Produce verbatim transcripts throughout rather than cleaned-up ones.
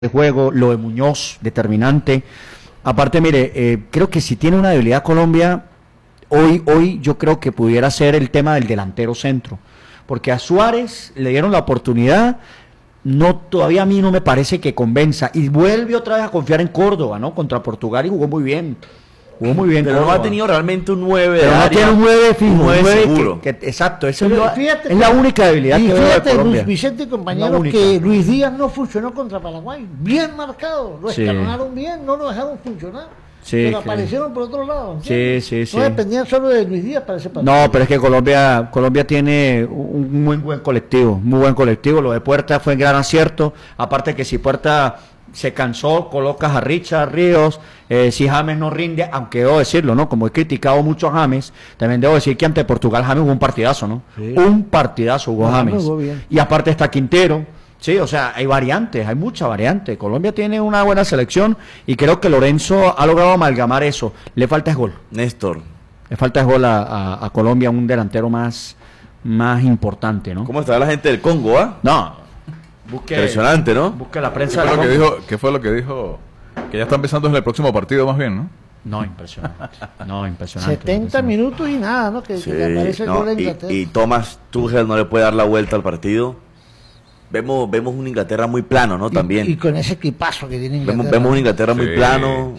de juego, lo de Muñoz, determinante. Aparte, mire, eh, creo que si tiene una debilidad Colombia, hoy, hoy yo creo que pudiera ser el tema del delantero centro, porque a Suárez le dieron la oportunidad, no, todavía a mí no me parece que convenza, y vuelve otra vez a confiar en Córdoba, ¿no? Contra Portugal y jugó muy bien. Jugó muy bien, pero Córdoba. no ha tenido realmente un nueve de pero no área, tiene un nueve fijo, un un nueve nueve seguro. que, que, exacto, eso es, Pero lo, fíjate, es la única debilidad y que veo de fíjate, Colombia. Luis Vicente y La compañeros, única. que Luis Díaz no funcionó contra Paraguay, bien marcado, lo Sí. escalonaron bien, no lo dejaron funcionar, Sí, pero que- aparecieron por otro lado, Sí, ¿entiendes? sí, sí. No dependían solo de Luis Díaz para ese partido. No, pero es que Colombia Colombia tiene un muy buen colectivo, muy buen colectivo. Lo de Puerta fue un gran acierto. Aparte que si Puerta se cansó, colocas a Richard Ríos. Eh, si James no rinde, aunque debo decirlo, ¿no? Como he criticado mucho a James, también debo decir que ante Portugal James jugó un partidazo, ¿no? Sí. Un partidazo jugó No, James. jugó bien. Y aparte está Quintero. Sí, o sea, hay variantes, hay mucha variante. Colombia tiene una buena selección y creo que Lorenzo ha logrado amalgamar eso. Le falta es gol. Néstor, Le falta es gol a, a, a Colombia, un delantero más, más importante, ¿no? ¿cómo está la gente del Congo, ah? No. Busque, Impresionante, ¿no? busque la ¿Qué prensa. fue, del lo que Congo. dijo, ¿Qué fue lo que dijo? Que ya están pensando en el próximo partido más bien, ¿no? No, impresionante. No, impresionante. setenta impresionante. minutos y nada, ¿no? Que, Sí, que le aparece el no, gol a y, Inglaterra. y Thomas Tuchel no le puede dar la vuelta al partido. Vemos vemos un Inglaterra muy plano, ¿no? Y- También. Y, con ese equipazo que tiene Inglaterra. Vemos, vemos un Inglaterra muy Sí. plano.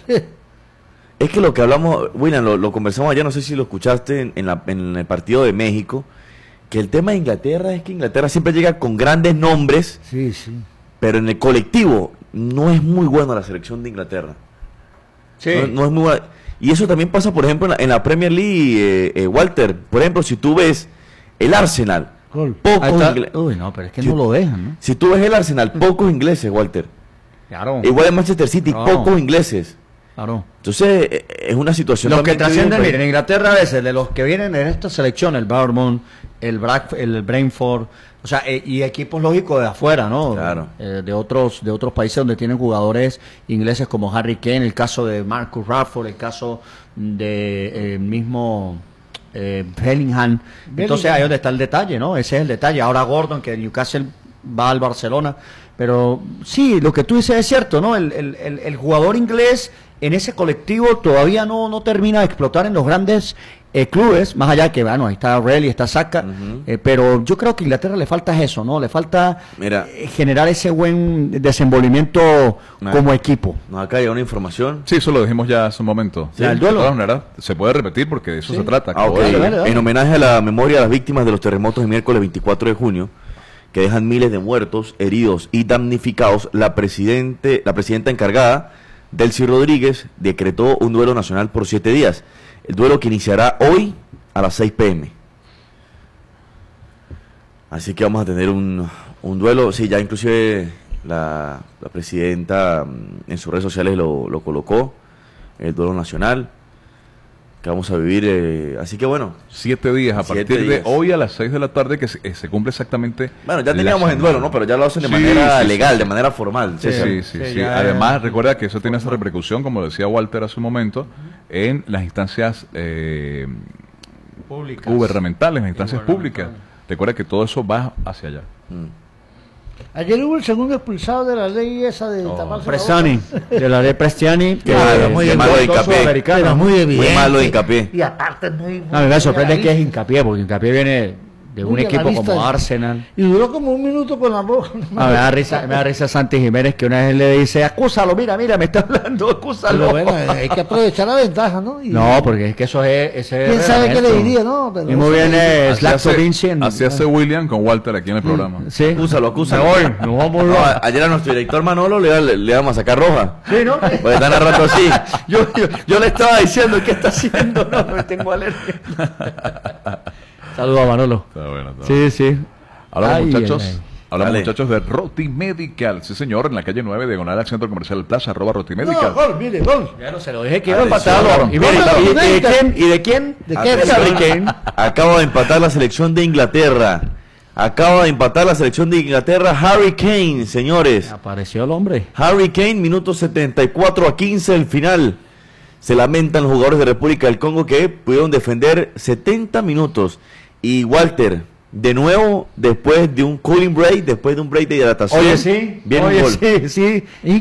Es que lo que hablamos, William, lo, lo conversamos ayer, no sé si lo escuchaste en, en, la- en el partido de México, que el tema de Inglaterra es que Inglaterra siempre llega con grandes nombres, Sí, sí. pero en el colectivo no es muy bueno la selección de Inglaterra. Sí. No, no es muy buena. Y eso también pasa, por ejemplo, en la, en la Premier League, eh, eh, Walter. Por ejemplo, si tú ves el Arsenal, Gol. pocos Ahí está. ingle- Uy, no, pero es que Sí. no lo dejan, ¿no? Si tú ves el Arsenal, pocos ingleses, Walter. Claro. Igual en Manchester City, No. pocos ingleses. Claro. Entonces, eh, es una situación Los que también vive el trascienden, país. miren, en Inglaterra a veces, de los que vienen en esta selección, el Bournemouth, el, Brack, el Brentford, o sea, eh, y equipos lógicos de afuera, ¿no? Claro. Eh, de otros de otros países donde tienen jugadores ingleses como Harry Kane, el caso de Marcus Rashford, el caso de eh, mismo eh, Bellingham. Entonces Bellingham. ahí es donde está el detalle, ¿no? Ese es el detalle. Ahora Gordon, que Newcastle va al Barcelona. Pero sí, lo que tú dices es cierto, ¿no? El, el, el, el jugador inglés en ese colectivo todavía no, no termina de explotar en los grandes eh, clubes, más allá de que, bueno, ahí está Relly, está Saka, Ujú. eh, pero yo creo que a Inglaterra le falta eso, ¿no? Le falta Mira. eh, generar ese buen desenvolvimiento Nah. como equipo. Nos acá llegó una información. Sí, eso lo dijimos ya hace un momento. Sí, el duelo. De todas maneras, se puede repetir porque de eso se trata. Ah, ok. Acabó de- Dale, dale, dale. En homenaje a la memoria de las víctimas de los terremotos el miércoles veinticuatro de junio, que dejan miles de muertos, heridos y damnificados, la, presidente, la presidenta encargada, Delcy Rodríguez, decretó un duelo nacional por siete días. El duelo que iniciará hoy a las seis pe eme. Así que vamos a tener un, un duelo. Sí, ya inclusive la, la presidenta mm, en sus redes sociales lo, lo colocó, el duelo nacional que vamos a vivir. Eh, así que bueno, Siete días a Siete partir días. de hoy a las seis de la tarde que se, eh, se cumple exactamente. bueno, ya la teníamos en semana. duelo, ¿no? Pero ya lo hacen de Sí, manera sí, sí. legal, de manera formal. Sí, César. sí, sí. Sí, sí. ya- Además, recuerda que eso tiene esa repercusión, como decía Walter hace un momento, en las instancias eh, gubernamentales, en las instancias públicas. Recuerda que todo eso va hacia allá. Mm. Ayer hubo el segundo expulsado de la ley esa de Oh, taparse la Prestani, de la de Prestiani, que Claro, es muy el malo de doctor Hincapié. sudamericano. boca. Muy evidente. Muy malo de Hincapié. Y aparte muy... No, a mí me sorprende muy que es a la Hincapié, porque Hincapié viene de un Muy a la equipo vista. como Arsenal. Y duró como un minuto con la boca. Ah, me da risa, me da risa Santi Jiménez que una vez le dice, acúsalo, mira, mira, me está hablando, acúsalo. Pero bueno, hay que aprovechar la ventaja, ¿no? Y- No, porque es que eso es... Ese ¿Quién es sabe qué le reglamento. diría, no? Pero Y muy eso bien le- es Así Slack hace, Vincent. así hace William con Walter aquí en el programa. Sí. Acúsalo, acúsalo. Me voy, nos vamos. No, a- ayer a nuestro director Manolo le, le, le vamos a sacar roja. Sí, ¿no? Pues están a rato así. Yo, yo, yo le estaba diciendo, ¿qué está haciendo? No, me tengo alergia. Saludos a Manolo. Está bueno, está Sí, bueno. sí. Hablamos, Ay, muchachos. ay, ay. Hablamos, Dale. muchachos, de Roti Medical. Sí, señor, en la calle nueve, diagonal al Centro Comercial Plaza, arroba Roti No, Medical. gol, mire, gol. Ya no se lo dije que iba a Atención, empatarlo. Y, mire, Gol, y, y de United. quién? ¿Y de quién? ¿De Ah, qué? de Harry Kane. Acaba de empatar la selección de Inglaterra. Acaba de empatar la selección de Inglaterra. Harry Kane, señores. Apareció el hombre. Harry Kane, minuto setenta y cuatro a quince el final. Se lamentan los jugadores de República del Congo que pudieron defender setenta minutos. Y Walter, de nuevo después de un cooling break, después de un break de hidratación. Oye, sí, viene oye, un gol. sí, sí. Después de un break de hidratación. Oye, sí, viene oye, un gol. sí, sí.